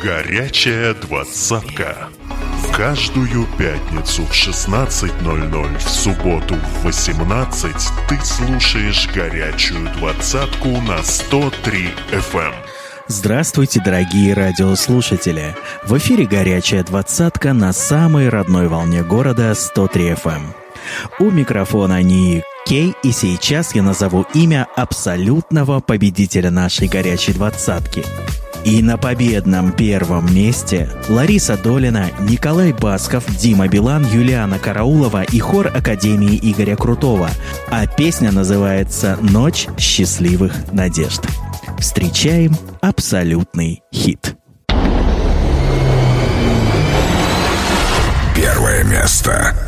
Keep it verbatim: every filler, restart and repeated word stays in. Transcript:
Горячая двадцатка. Каждую пятницу в шестнадцать ноль ноль, в субботу в восемнадцать ты слушаешь «Горячую двадцатку» на сто три эф эм. Здравствуйте, дорогие радиослушатели! В эфире «Горячая двадцатка» на самой родной волне города сто три эф эм. У микрофона Ник Кей, и сейчас я назову имя абсолютного победителя нашей «Горячей двадцатки». И на победном первом месте Лариса Долина, Николай Басков, Дима Билан, Юлиана Караулова и хор Академии Игоря Крутого. А песня называется «Ночь счастливых надежд». Встречаем абсолютный хит. Первое место.